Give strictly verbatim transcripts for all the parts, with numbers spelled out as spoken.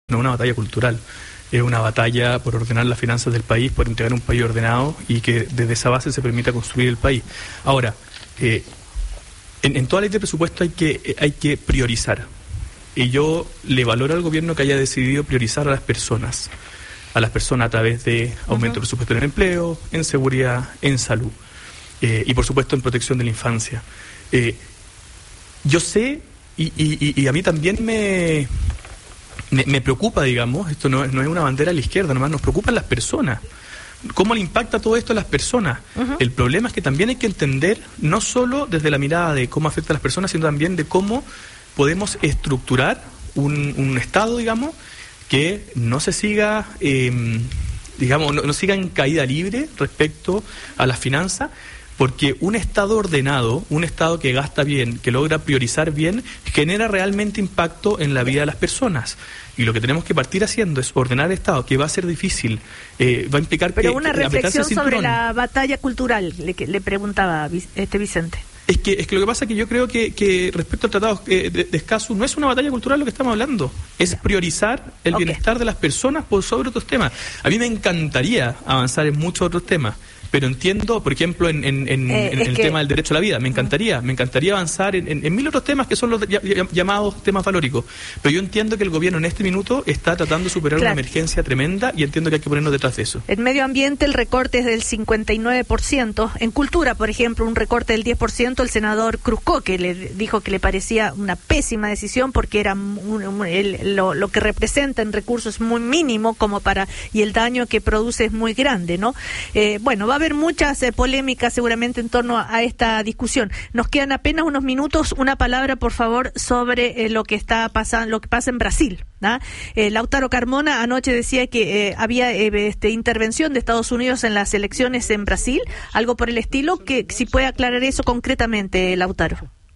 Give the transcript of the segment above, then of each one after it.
no es una batalla cultural, es una batalla por ordenar las finanzas del país, por entregar un país ordenado y que desde esa base se permita construir el país. Ahora, eh, en, en toda ley de presupuesto hay que, hay que priorizar. Y yo le valoro al gobierno que haya decidido priorizar a las personas, a las personas a través de aumento uh-huh. presupuestario en empleo, en seguridad, en salud eh, y por supuesto en protección de la infancia. Eh, yo sé, y, y, y a mí también me, me, me preocupa, digamos, esto no, no es una bandera a la izquierda, nomás nos preocupan las personas. ¿Cómo le impacta todo esto a las personas? Uh-huh. El problema es que también hay que entender, no solo desde la mirada de cómo afecta a las personas, sino también de cómo podemos estructurar un, un Estado, digamos, que no se siga, eh, digamos, no, no siga en caída libre respecto a las finanzas, porque un Estado ordenado, un Estado que gasta bien, que logra priorizar bien, genera realmente impacto en la vida de las personas. Y lo que tenemos que partir haciendo es ordenar el Estado, que va a ser difícil, eh, va a implicar Pero que... una que reflexión sobre la batalla cultural, le, le preguntaba este Vicente. Es que, es que lo que pasa es que yo creo que, que respecto al Tratado eh, de, de Escazú, no es una batalla cultural lo que estamos hablando, es priorizar el okay. bienestar de las personas por sobre otros temas. A mí me encantaría avanzar en muchos otros temas, pero entiendo, por ejemplo, en, en, en, eh, en el que... tema del derecho a la vida, me encantaría, me encantaría avanzar en, en, en mil otros temas que son los llamados temas valóricos, pero yo entiendo que el gobierno en este minuto está tratando de superar claro. una emergencia tremenda y entiendo que hay que ponernos detrás de eso. En medio ambiente el recorte es del cincuenta y nueve por ciento, en cultura, por ejemplo, un recorte del diez por ciento, el senador Cruzco, que le dijo que le parecía una pésima decisión porque era un, un, el, lo, lo que representa en recursos es muy mínimo como para, y el daño que produce es muy grande, ¿no? Eh, bueno, va a haber muchas eh, polémicas seguramente en torno a, a esta discusión. Nos quedan apenas unos minutos. Una palabra, por favor, sobre eh, lo que está pasando, lo que pasa en Brasil. ¿Ah? Eh, Lautaro Carmona anoche decía que eh, había eh, este, intervención de Estados Unidos en las elecciones en Brasil, algo por el estilo, que si puede aclarar eso concretamente, Lautaro.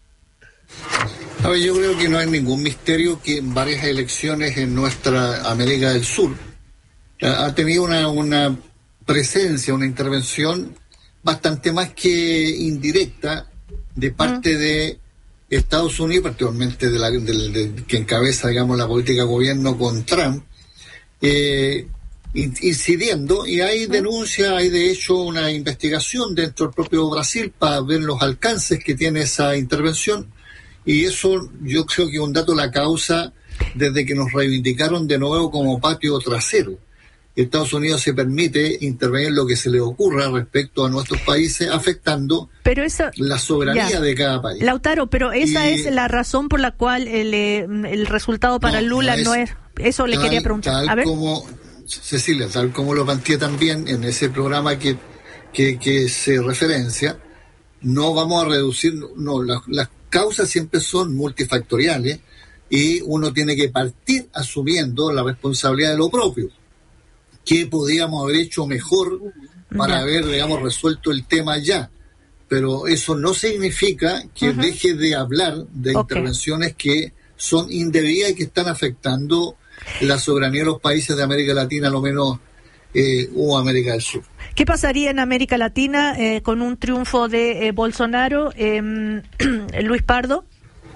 A ver, yo creo que no hay ningún misterio que en varias elecciones en nuestra América del Sur ha tenido una, una presencia, una intervención bastante más que indirecta de parte uh-huh. de Estados Unidos, particularmente de la de, de, que encabeza, digamos, la política de gobierno con Trump, eh, incidiendo, y hay denuncia, hay de hecho una investigación dentro del propio Brasil para ver los alcances que tiene esa intervención, y eso yo creo que es un dato de la causa desde que nos reivindicaron de nuevo como patio trasero. Estados Unidos se permite intervenir en lo que se le ocurra respecto a nuestros países, afectando pero eso, la soberanía ya. de cada país. Lautaro, pero esa y, es la razón por la cual el, el resultado para no, Lula no es, no es... Eso le tal, quería preguntar. Tal a ver. como, Cecilia, tal como lo planteé también en ese programa que, que, que se referencia, no vamos a reducir... no las, las causas siempre son multifactoriales y uno tiene que partir asumiendo la responsabilidad de lo propio. ¿Qué podíamos haber hecho mejor para ya. haber, digamos, resuelto el tema ya? Pero eso no significa que uh-huh. deje de hablar de okay. intervenciones que son indebidas y que están afectando la soberanía de los países de América Latina, a lo menos, eh, o América del Sur. ¿Qué pasaría en América Latina eh, con un triunfo de eh, Bolsonaro? Eh, Luis Pardo.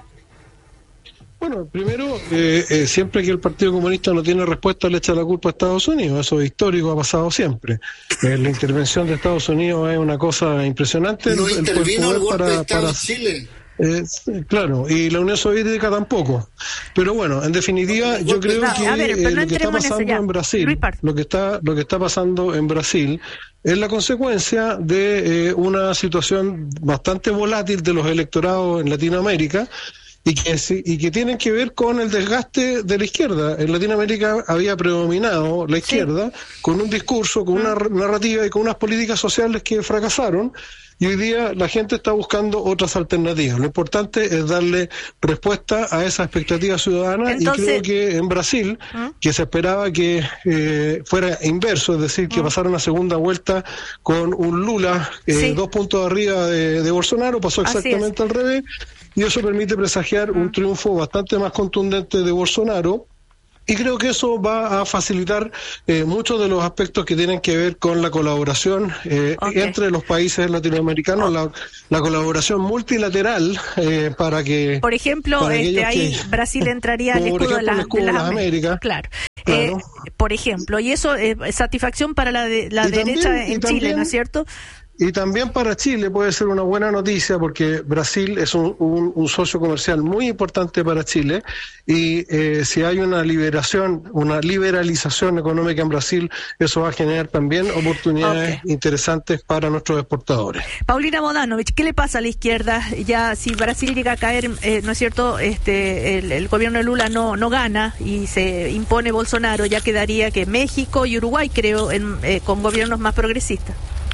Bueno, primero, eh, eh, siempre que el Partido Comunista no tiene respuesta le echa la culpa a Estados Unidos, eso es histórico, ha pasado siempre. Eh, la intervención de Estados Unidos es una cosa impresionante. No el, intervino el golpe para, de Estado para, en Chile. Eh, claro, y la Unión Soviética tampoco. Pero bueno, en definitiva, yo creo que a ver, eh, no lo que está pasando en Brasil, lo que está, lo que está pasando en Brasil es la consecuencia de eh, una situación bastante volátil de los electorados en Latinoamérica. Y que, y que tienen que ver con el desgaste de la izquierda. En Latinoamérica había predominado la izquierda sí. con un discurso, con una narrativa y con unas políticas sociales que fracasaron, y hoy día la gente está buscando otras alternativas. Lo importante es darle respuesta a esa expectativa ciudadana. Entonces, y creo que en Brasil, ¿eh? que se esperaba que eh, fuera inverso, es decir, que ¿eh? pasara una segunda vuelta con un Lula eh, sí. dos puntos arriba de, de Bolsonaro, pasó exactamente al revés. Y eso permite presagiar un triunfo bastante más contundente de Bolsonaro, y creo que eso va a facilitar eh, muchos de los aspectos que tienen que ver con la colaboración eh, okay. entre los países latinoamericanos, oh. la, la colaboración multilateral eh, para que... Por ejemplo, para este, ahí que, Brasil entraría al escudo, de, la, el escudo de las, de las Américas. Claro. claro. eh, por ejemplo, y eso es satisfacción para la, de, la derecha también, en Chile, también, ¿no es cierto? Y también para Chile puede ser una buena noticia porque Brasil es un, un, un socio comercial muy importante para Chile y eh, si hay una liberación, una liberalización económica en Brasil, eso va a generar también oportunidades okay. interesantes para nuestros exportadores. Paulina Bodanovich, ¿qué le pasa a la izquierda? Ya si Brasil llega a caer, eh, ¿no es cierto? Este, el, el gobierno de Lula no, no gana y se impone Bolsonaro, ya quedaría que México y Uruguay, creo, en, eh, con gobiernos más progresistas.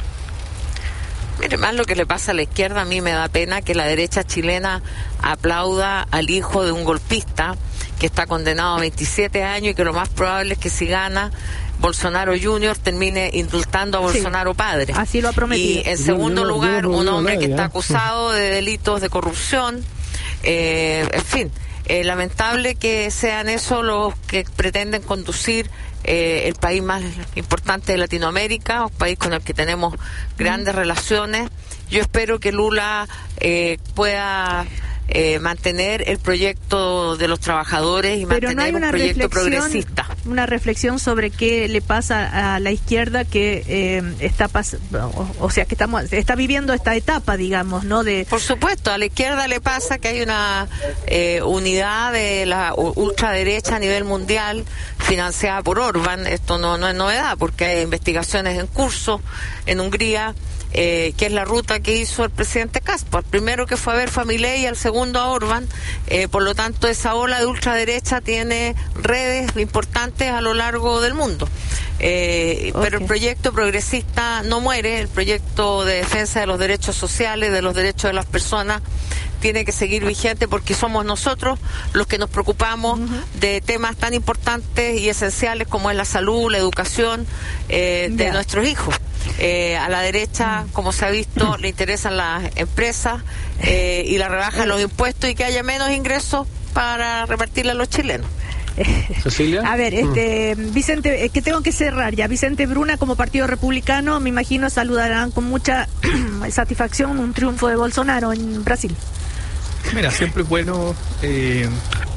Mire, más lo que le pasa a la izquierda, a mí me da pena que la derecha chilena aplauda al hijo de un golpista que está condenado a veintisiete años y que lo más probable es que si gana Bolsonaro junior termine indultando a Bolsonaro sí, padre. Así lo ha prometido. Y en segundo yo, yo, lugar, yo no un hombre nadie, que está ¿eh? acusado de delitos de corrupción, eh, en fin, eh, lamentable que sean esos los que pretenden conducir Eh, el país más importante de Latinoamérica, un país con el que tenemos grandes mm. relaciones. Yo espero que Lula eh, pueda eh, mantener el proyecto de los trabajadores y Pero mantener no hay una un proyecto progresista. Una reflexión sobre qué le pasa a la izquierda que eh, está pas o, o sea que estamos está viviendo esta etapa, digamos, ¿no? De Por supuesto, a la izquierda le pasa que hay una eh, unidad de la ultraderecha a nivel mundial financiada por Orbán. Esto no, no es novedad porque hay investigaciones en curso en Hungría. Eh, que es la ruta que hizo el presidente Caspo, el primero que fue a ver Familei y al segundo a Orbán, eh, por lo tanto esa ola de ultraderecha tiene redes importantes a lo largo del mundo, eh, okay. pero el proyecto progresista no muere, el proyecto de defensa de los derechos sociales, de los derechos de las personas, tiene que seguir vigente porque somos nosotros los que nos preocupamos uh-huh. de temas tan importantes y esenciales como es la salud, la educación eh, de yeah. nuestros hijos. Eh, a la derecha, como se ha visto, le interesan las empresas eh, y la rebaja de los impuestos y que haya menos ingresos para repartirle a los chilenos. Cecilia. A ver, este Vicente, que tengo que cerrar ya. Vicente Bruna, como Partido Republicano, me imagino saludarán con mucha satisfacción un triunfo de Bolsonaro en Brasil. Mira, siempre es bueno eh,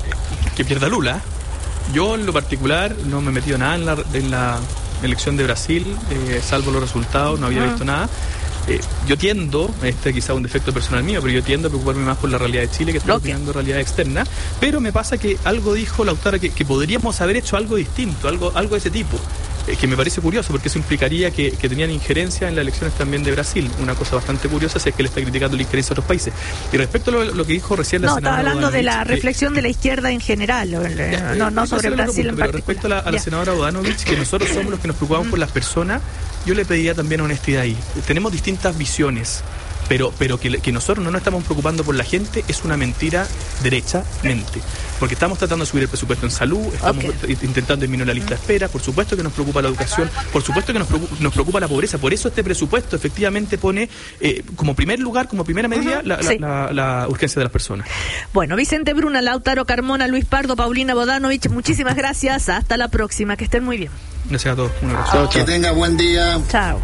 que pierda Lula. Yo en lo particular no me he metido nada en la, en la elección de Brasil, eh, salvo los resultados, no había visto nada. Eh, yo tiendo, este quizá un defecto personal mío, pero yo tiendo a preocuparme más por la realidad de Chile que estoy okay. opinando realidad externa. Pero me pasa que algo dijo Lautaro que, que podríamos haber hecho algo distinto, algo, algo de ese tipo. Eh, que me parece curioso porque eso implicaría que, que tenían injerencia en las elecciones también de Brasil, una cosa bastante curiosa si es que le está criticando la injerencia de otros países. Y respecto a lo, lo que dijo recién la no, senadora... No, estaba hablando Bodanovich, de la reflexión eh, de la izquierda en general, ya, no, no sobre Brasil punto, en pero respecto a la, a la senadora Bodanovich, que nosotros somos los que nos preocupamos mm. por las personas, yo le pediría también honestidad ahí. Tenemos distintas visiones, pero pero que, que nosotros no nos estamos preocupando por la gente es una mentira derechamente. Porque estamos tratando de subir el presupuesto en salud, estamos okay. intentando disminuir la lista de espera, por supuesto que nos preocupa la educación, por supuesto que nos preocupa, nos preocupa la pobreza, por eso este presupuesto efectivamente pone eh, como primer lugar, como primera medida, uh-huh. la, sí. la, la, la urgencia de las personas. Bueno, Vicente Bruna, Lautaro Carmona, Luis Pardo, Paulina Bodanovich, muchísimas gracias, hasta la próxima, que estén muy bien. Gracias a todos, un abrazo. Chao, que tenga buen día. Chao.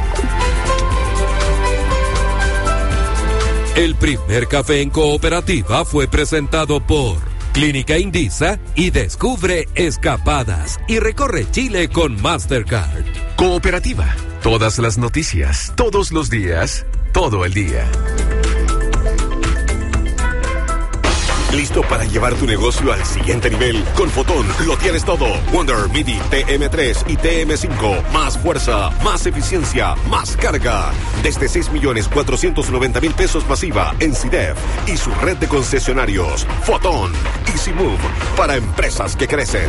El primer café en cooperativa fue presentado por Clínica Indisa y descubre escapadas y recorre Chile con Mastercard. Cooperativa, todas las noticias, todos los días, todo el día. ¿Listo para llevar tu negocio al siguiente nivel? Con Fotón lo tienes todo. Wonder MIDI T M tres y T M cinco. Más fuerza, más eficiencia, más carga. Desde seis millones cuatrocientos noventa mil pesos masiva en C I D E F y su red de concesionarios. Fotón. Easy Move para empresas que crecen.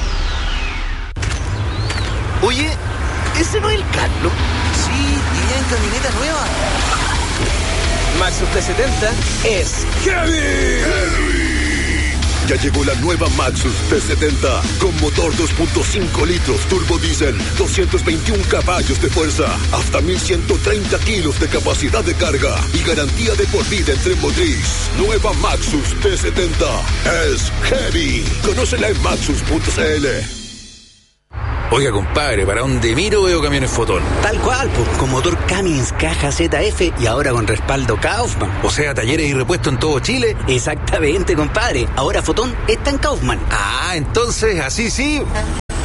Oye, ¿ese no es el Carlos? Sí, iría en camioneta nueva. Maxus T setenta es Heavy. Heavy. Ya llegó la nueva Maxus T setenta con motor dos punto cinco litros turbo diésel, doscientos veintiún caballos de fuerza, hasta mil ciento treinta kilos de capacidad de carga y garantía de por vida en tren motriz. Nueva Maxus T setenta es Heavy. Conócela en maxus punto c l. Oiga, compadre, para donde miro veo camiones Fotón. Tal cual, pues, con motor Cummins, caja Z F y ahora con respaldo Kaufman. O sea, talleres y repuestos en todo Chile. Exactamente, compadre. Ahora Fotón está en Kaufman. Ah, entonces, así sí.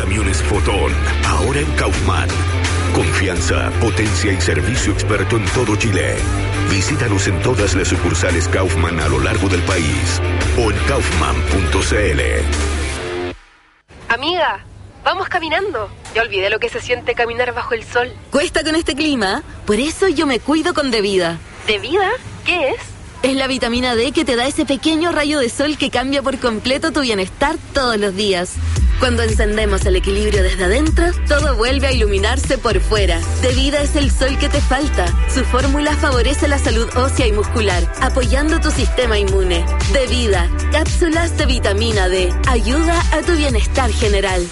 Camiones Fotón, ahora en Kaufman. Confianza, potencia y servicio experto en todo Chile. Visítanos en todas las sucursales Kaufman a lo largo del país o en kaufman punto c l. Amiga, vamos caminando. Ya olvidé lo que se siente caminar bajo el sol. Cuesta con este clima, por eso yo me cuido con Devida. ¿Devida? ¿Qué es? Es la vitamina D que te da ese pequeño rayo de sol que cambia por completo tu bienestar todos los días. Cuando encendemos el equilibrio desde adentro, todo vuelve a iluminarse por fuera. Devida es el sol que te falta. Su fórmula favorece la salud ósea y muscular, apoyando tu sistema inmune. Devida, cápsulas de vitamina D. Ayuda a tu bienestar general.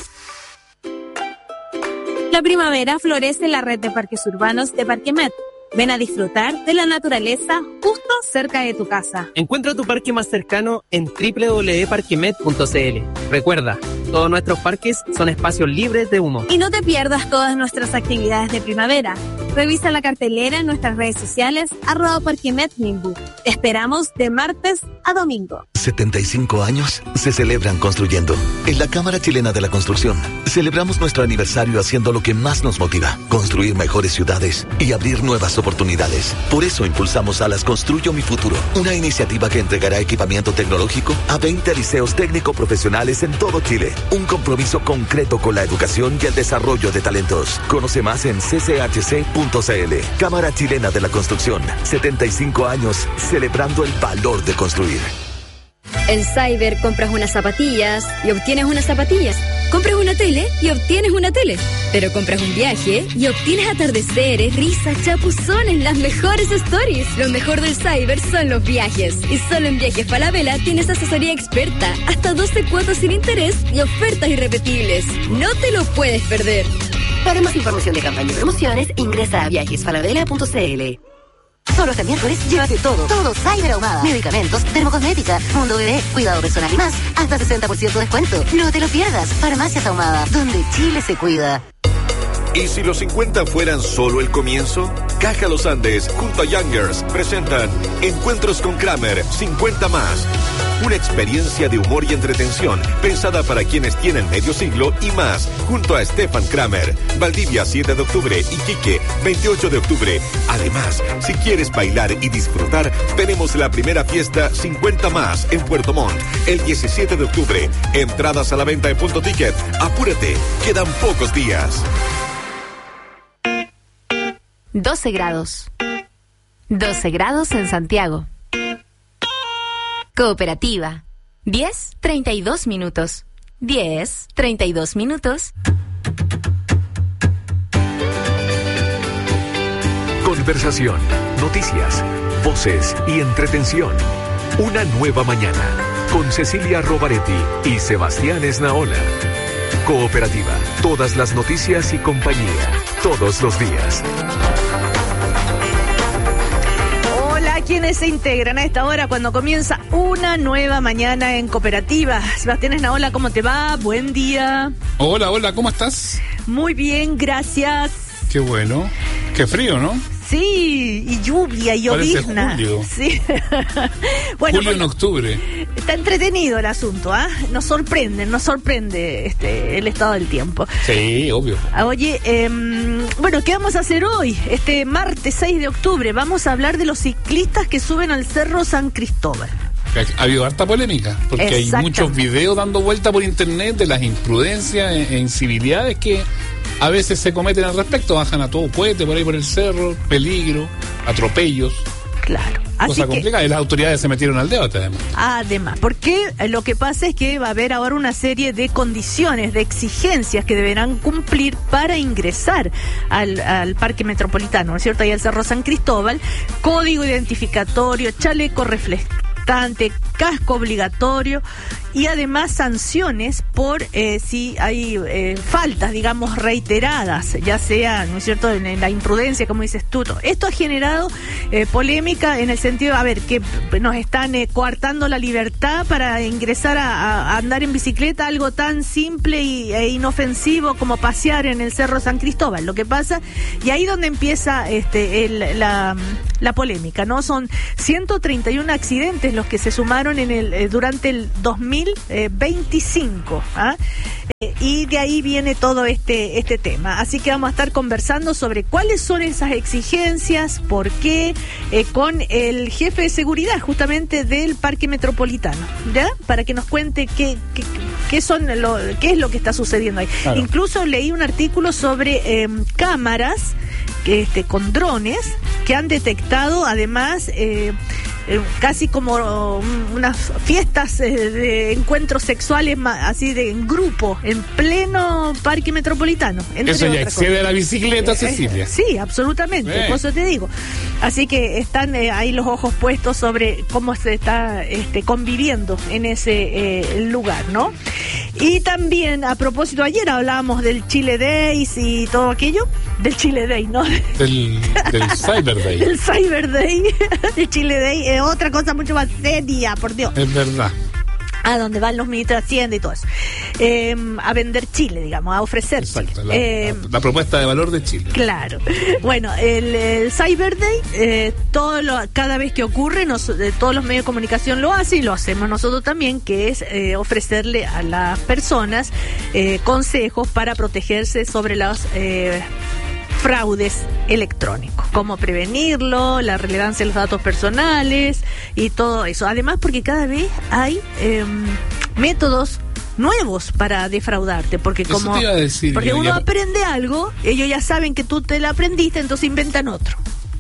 La primavera florece en la red de parques urbanos de Parquemet. Ven a disfrutar de la naturaleza justo cerca de tu casa. Encuentra tu parque más cercano en doble u doble u doble u punto parquemet punto c l. Recuerda, todos nuestros parques son espacios libres de humo. Y no te pierdas todas nuestras actividades de primavera. Revisa la cartelera en nuestras redes sociales, arroba Parquemet Nimbu. Te esperamos de martes a domingo. setenta y cinco años se celebran construyendo. En la Cámara Chilena de la Construcción, celebramos nuestro aniversario haciendo lo que más nos motiva, construir mejores ciudades y abrir nuevas oportunidades. Por eso impulsamos a las Construyo Mi Futuro, una iniciativa que entregará equipamiento tecnológico a veinte liceos técnico-profesionales en todo Chile. Un compromiso concreto con la educación y el desarrollo de talentos. Conoce más en c c h c punto c l. Cámara Chilena de la Construcción, setenta y cinco años celebrando el valor de construir. En Cyber compras unas zapatillas y obtienes unas zapatillas. Compras una tele y obtienes una tele. Pero compras un viaje y obtienes atardeceres, risas, chapuzones, las mejores stories. Lo mejor del Cyber son los viajes. Y solo en Viajes Falabella tienes asesoría experta, hasta doce cuotas sin interés y ofertas irrepetibles. No te lo puedes perder. Para más información de campaña y promociones, ingresa a viajes falabella punto c l. Solo este miércoles llévate todo, todo Cyber Ahumada. Medicamentos, dermocosmética, Mundo Bebé, cuidado personal y más. Hasta sesenta por ciento de descuento. No te lo pierdas. Farmacias Ahumada, donde Chile se cuida. ¿Y si los cincuenta fueran solo el comienzo? Caja Los Andes, junto a Youngers, presentan Encuentros con Kramer, cincuenta más. Una experiencia de humor y entretención pensada para quienes tienen medio siglo y más, junto a Stefan Kramer. Valdivia, siete de octubre, Iquique, veintiocho de octubre. Además, si quieres bailar y disfrutar, tenemos la primera fiesta cincuenta más en Puerto Montt, el diecisiete de octubre. Entradas a la venta en Punto Ticket. Apúrate, quedan pocos días. doce grados. doce grados en Santiago. Cooperativa. diez, treinta y dos minutos. diez, treinta y dos minutos. Conversación, noticias, voces y entretención. Una nueva mañana con Cecilia Robaretti y Sebastián Esnaola. Cooperativa. Todas las noticias y compañía. Todos los días. Quienes se integran a esta hora cuando comienza una nueva mañana en Cooperativa. Sebastián Esnaola, ¿cómo te va? Buen día. Hola, hola, ¿cómo estás? Muy bien, gracias. Qué bueno. Qué frío, ¿no? Sí, y lluvia, y llovizna. Julio. Sí. Bueno, julio en octubre. Está entretenido el asunto, ¿ah? ¿eh? Nos sorprende, nos sorprende este el estado del tiempo. Sí, obvio. Oye, eh, bueno, ¿qué vamos a hacer hoy? Este martes seis de octubre vamos a hablar de los ciclistas que suben al Cerro San Cristóbal. Ha habido harta polémica, porque hay muchos videos dando vuelta por internet de las imprudencias e incivilidades que a veces se cometen al respecto. Bajan a todo cohete por ahí por el cerro, peligro, atropellos. Claro. Cosa complicada, y las autoridades se metieron al dedo además. Además, porque lo que pasa es que va a haber ahora una serie de condiciones, de exigencias que deberán cumplir para ingresar al, al Parque Metropolitano, ¿no es cierto? Ahí al Cerro San Cristóbal, código identificatorio, chaleco reflectante, casco obligatorio y además sanciones por eh, si hay eh, faltas, digamos, reiteradas, ya sea, ¿no es cierto?, en, en la imprudencia, como dices tú. Esto ha generado eh, polémica en el sentido, a ver, que nos están eh, coartando la libertad para ingresar a, a andar en bicicleta, algo tan simple y, e inofensivo como pasear en el Cerro San Cristóbal. Lo que pasa, y ahí donde empieza este el, la, la polémica, ¿no? Son ciento treinta y uno accidentes los que se sumaron en el eh, durante el dos mil veinticinco, ¿ah? Eh, y de ahí viene todo este, este tema. Así que vamos a estar conversando sobre cuáles son esas exigencias, por qué, eh, con el jefe de seguridad justamente del Parque Metropolitano, ¿ya? Para que nos cuente qué, qué, qué, son lo, qué es lo que está sucediendo ahí. Claro. Incluso leí un artículo sobre eh, cámaras que, este, con drones que han detectado además eh, eh, casi como um, unas fiestas eh, de encuentros sexuales así de en grupo en pleno Parque Metropolitano. Eso ya excede a la bicicleta, Cecilia. Eh, sí, absolutamente, por eso te digo. Así que están eh, ahí los ojos puestos sobre cómo se está este, conviviendo en ese eh, lugar, ¿no? Y también, a propósito, ayer hablábamos del Chile Days y todo aquello, del Chile Day, ¿no? Del, del Cyber Day. Del Cyber Day, el Chile Day es otra cosa mucho más seria, por Dios. Es verdad. A donde van los ministros de Hacienda y todo eso. Eh, a vender Chile, digamos, a ofrecer Exacto, Chile. La, eh, la, la propuesta de valor de Chile. Claro. Bueno, el, el Cyber Day, eh, todo lo, cada vez que ocurre, nos, eh, todos los medios de comunicación lo hacen y lo hacemos nosotros también, que es eh, ofrecerle a las personas eh, consejos para protegerse sobre las... Eh, fraudes electrónicos, cómo prevenirlo, la relevancia de los datos personales y todo eso. Además, porque cada vez hay eh, métodos nuevos para defraudarte, porque como Eso te iba a decir, porque yo, uno ya... aprende algo, ellos ya saben que tú te la aprendiste, entonces inventan otro.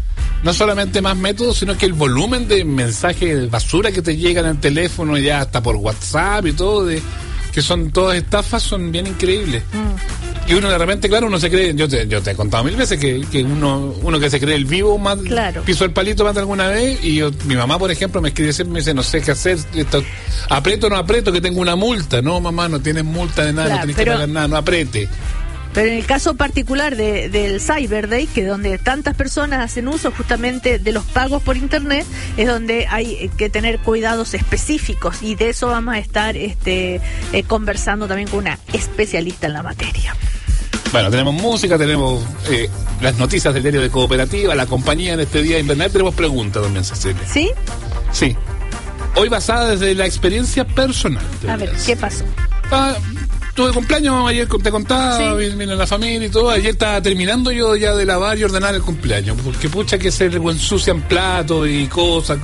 No solamente más métodos, sino que el volumen de mensajes de basura que te llegan al teléfono, ya hasta por WhatsApp y todo, de que son todas estafas, son bien increíbles. Mm. Y uno de repente, claro, uno se cree, yo te, yo te he contado mil veces que, que uno uno que se cree el vivo más, claro. Pisó el palito más de alguna vez, y yo, mi mamá, por ejemplo, me escribe siempre, me dice, no sé qué hacer, esto, aprieto o no aprieto, que tengo una multa. No, mamá, no tienes multa de nada, claro, no tienes pero... que pagar nada, no apriete. Pero en el caso particular de, del Cyber Day, que donde tantas personas hacen uso justamente de los pagos por internet, es donde hay que tener cuidados específicos, y de eso vamos a estar este, eh, conversando también con una especialista en la materia. Bueno, tenemos música, tenemos eh, las noticias del diario de Cooperativa, la compañía en este día de internet, tenemos preguntas también, Cecilia. ¿Sí? Sí. Hoy basada desde la experiencia personal. A ver, ¿qué pasó? Ah, tuve cumpleaños, ayer te contaba, sí. Vine la familia y todo, ayer estaba terminando yo ya de lavar y ordenar el cumpleaños, porque pucha que se ensucian platos y cosas.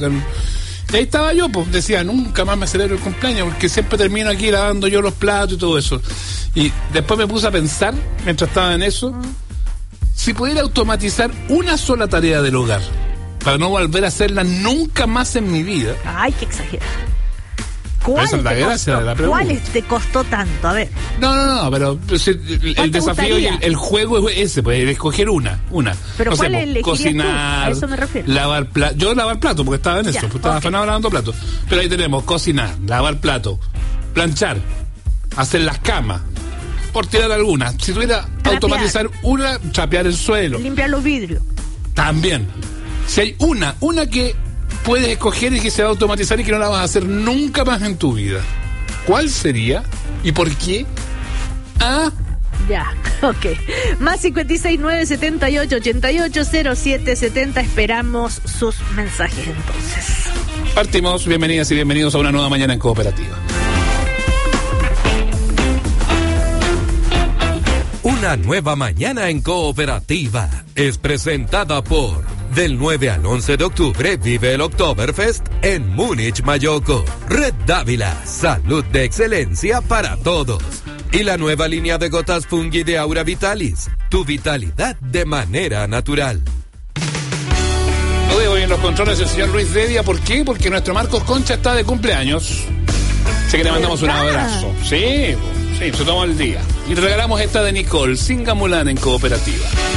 Y ahí estaba yo, pues decía, nunca más me celebro el cumpleaños, porque siempre termino aquí lavando yo los platos y todo eso. Y después me puse a pensar, mientras estaba en eso, uh-huh. si pudiera automatizar una sola tarea del hogar, para no volver a hacerla nunca más en mi vida. Ay, qué exagerado. ¿Cuál te, costó, ¿Cuál te costó tanto? A ver. No, no, no, pero pues, el, el desafío y el, el juego es ese, pues escoger una, una. Pero no ¿cuál sé, pues, cocinar, tú? A eso me refiero. Lavar plato. Yo lavar plato porque estaba en eso, ya, pues, estaba okay. afanado lavando platos. Pero ahí tenemos cocinar, lavar plato, planchar, hacer las camas, por tirar algunas. Si tuviera trapear. Automatizar una, trapear el suelo, limpiar los vidrios. También. Si hay una, una que puedes escoger y que se va a automatizar y que no la vas a hacer nunca más en tu vida, ¿cuál sería y por qué? Ah, ya, ok. Más cincuenta y seis, nueve setenta y ocho, ochenta y ocho, cero siete setenta. Esperamos sus mensajes entonces. Partimos, bienvenidas y bienvenidos a una nueva mañana en Cooperativa. Una nueva mañana en Cooperativa es presentada por... Del nueve al once de octubre vive el Oktoberfest en Múnich, Mayoco. Red Dávila, salud de excelencia para todos. Y la nueva línea de gotas Fungi de Aura Vitalis, tu vitalidad de manera natural. Hoy en los controles el señor Luis Dedia, ¿por qué? Porque nuestro Marcos Concha está de cumpleaños. Así que le mandamos un abrazo. Sí, sí, se tomó el día. Y regalamos esta de Nicole, Singamulán en Cooperativa.